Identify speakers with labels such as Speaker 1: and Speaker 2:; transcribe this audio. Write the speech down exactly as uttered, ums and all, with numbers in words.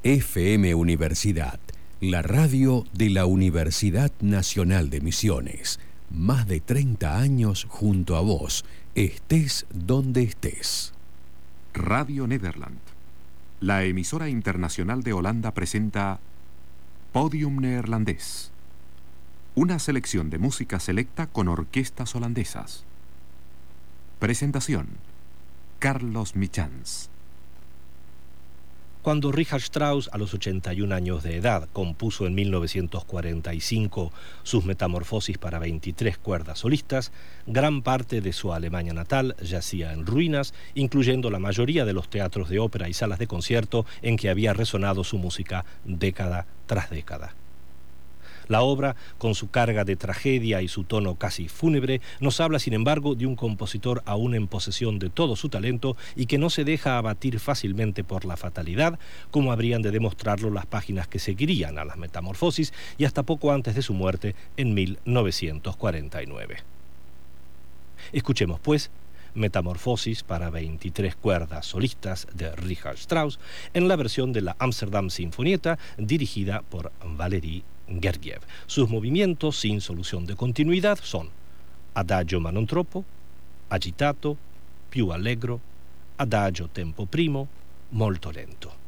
Speaker 1: F M Universidad, la radio de la Universidad Nacional de Misiones. Más de treinta años junto a vos, estés donde estés.
Speaker 2: Radio Nederland, la emisora internacional de Holanda, presenta Podium Neerlandés, una selección de música selecta con orquestas holandesas. Presentación: Carlos Michans.
Speaker 3: Cuando Richard Strauss, a los ochenta y un años de edad, compuso en mil novecientos cuarenta y cinco sus Metamorfosis para veintitrés cuerdas solistas, gran parte de su Alemania natal yacía en ruinas, incluyendo la mayoría de los teatros de ópera y salas de concierto en que había resonado su música década tras década. La obra, con su carga de tragedia y su tono casi fúnebre, nos habla, sin embargo, de un compositor aún en posesión de todo su talento y que no se deja abatir fácilmente por la fatalidad, como habrían de demostrarlo las páginas que seguirían a las Metamorfosis y hasta poco antes de su muerte en mil novecientos cuarenta y nueve. Escuchemos, pues, Metamorfosis para veintitrés cuerdas solistas de Richard Strauss en la versión de la Amsterdam Sinfonietta dirigida por Valery Gergiev. Sus movimientos sin solución de continuidad son adagio ma non troppo, agitato, più allegro, adagio tempo primo, molto lento.